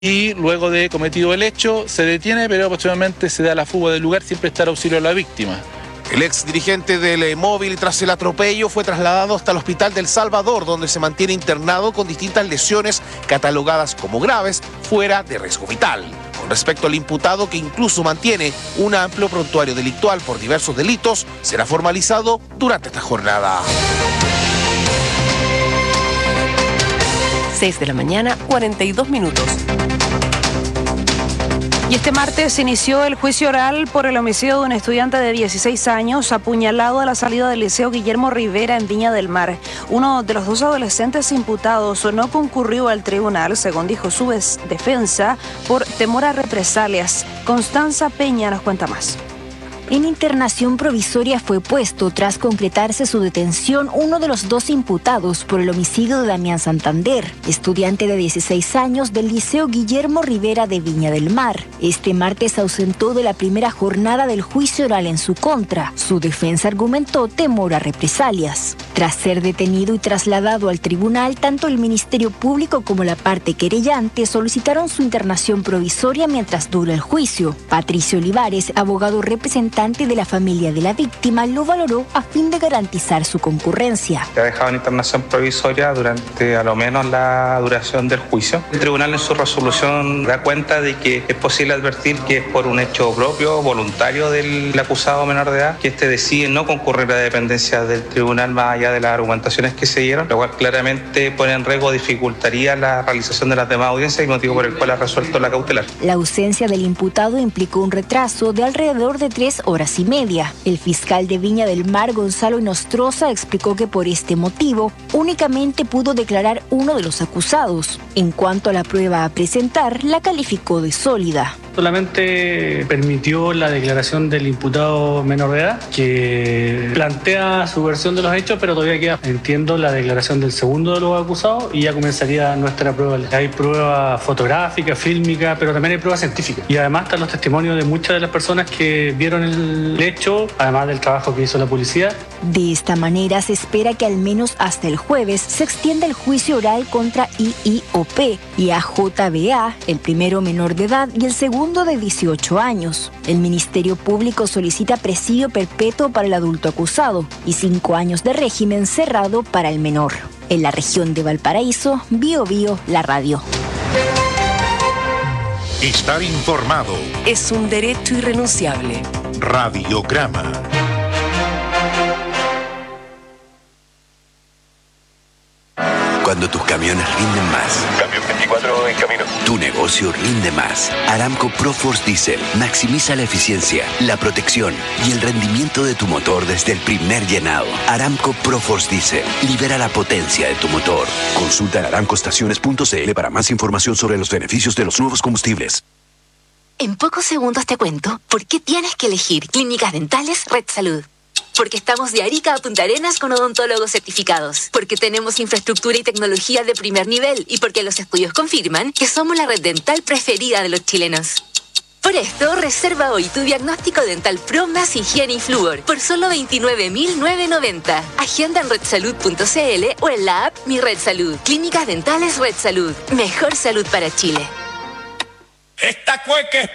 Y luego de cometido el hecho, se detiene, pero posteriormente se da la fuga del lugar, siempre está al auxilio de la víctima. El ex dirigente del móvil tras el atropello fue trasladado hasta el hospital del Salvador, donde se mantiene internado con distintas lesiones catalogadas como graves, fuera de riesgo vital. Con respecto al imputado, que incluso mantiene un amplio prontuario delictual por diversos delitos, será formalizado durante esta jornada. 6 de la mañana, 42 minutos. Y este martes se inició el juicio oral por el homicidio de un estudiante de 16 años apuñalado a la salida del Liceo Guillermo Rivera en Viña del Mar. Uno de los dos adolescentes imputados no concurrió al tribunal, según dijo su defensa, por temor a represalias. Constanza Peña nos cuenta más. En internación provisoria fue puesto, tras concretarse su detención, uno de los dos imputados por el homicidio de Damián Santander, estudiante de 16 años del Liceo Guillermo Rivera de Viña del Mar. Este martes se ausentó de la primera jornada del juicio oral en su contra. Su defensa argumentó temor a represalias. Tras ser detenido y trasladado al tribunal, tanto el Ministerio Público como la parte querellante solicitaron su internación provisoria mientras dura el juicio. Patricio Olivares, abogado representante de la familia de la víctima, lo valoró a fin de garantizar su concurrencia. Se ha dejado en internación provisoria durante a lo menos la duración del juicio. El tribunal en su resolución da cuenta de que es posible advertir que es por un hecho propio, voluntario del acusado menor de edad, que este decide no concurrir a dependencia del tribunal más allá de las argumentaciones que se dieron, lo cual claramente pone en riesgo, dificultaría la realización de las demás audiencias, y motivo por el cual ha resuelto la cautelar. La ausencia del imputado implicó un retraso de alrededor de 3 horas y media. El fiscal de Viña del Mar, Gonzalo Nostroza, explicó que por este motivo únicamente pudo declarar uno de los acusados. En cuanto a la prueba a presentar, la calificó de sólida. Solamente permitió la declaración del imputado menor de edad, que plantea su versión de los hechos, pero todavía queda, entiendo, la declaración del segundo de los acusados y ya comenzaría nuestra prueba. Hay prueba fotográfica, fílmica, pero también hay prueba científica. Y además están los testimonios de muchas de las personas que vieron el hecho, además del trabajo que hizo la policía. De esta manera se espera que al menos hasta el jueves se extienda el juicio oral contra IIOP y AJBA, el primero menor de edad y el segundo de 18 años. El Ministerio Público solicita presidio perpetuo para el adulto acusado y 5 años de régimen cerrado para el menor. En la región de Valparaíso, Biobío, la radio. Estar informado Es un derecho irrenunciable. Radiograma. Cuando tus camiones rinden más. Cambio 24 en camino. Tu negocio rinde más. Aramco ProForce Diesel maximiza la eficiencia, la protección y el rendimiento de tu motor desde el primer llenado. Aramco ProForce Diesel libera la potencia de tu motor. Consulta en aramcoestaciones.cl para más información sobre los beneficios de los nuevos combustibles. En pocos segundos te cuento por qué tienes que elegir Clínicas Dentales Red Salud. Porque estamos de Arica a Punta Arenas con odontólogos certificados. Porque tenemos infraestructura y tecnología de primer nivel. Y porque los estudios confirman que somos la red dental preferida de los chilenos. Por esto, reserva hoy tu diagnóstico dental Pro más higiene y flúor por solo 29.990. Agenda en redsalud.cl o en la app Mi Red Salud. Clínicas Dentales Red Salud. Mejor salud para Chile. Esta cueca es